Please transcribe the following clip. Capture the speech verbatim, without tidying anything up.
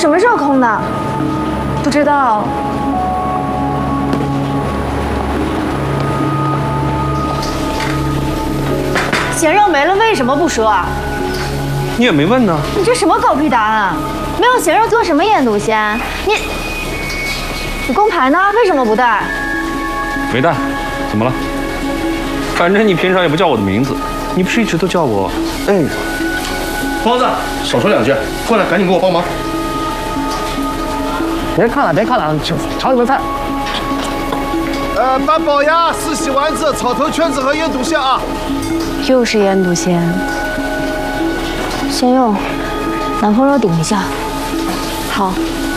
什么时候空的？不知道。咸肉没了，为什么不说啊？ 你也没问呢。 你这什么狗屁答案啊！没有咸肉做什么腌笃鲜？你，你工牌呢？为什么不带？ 没带，怎么了？反正你平常也不叫我的名字，你不是一直都叫我哎？包子，少说两句，过来，赶紧给我帮忙。 别看了，别看了，炒炒你们菜。 呃，八宝鸭、四喜丸子、草头圈子和腌笃鲜啊。 又是腌笃鲜，先用南方肉顶一下。好。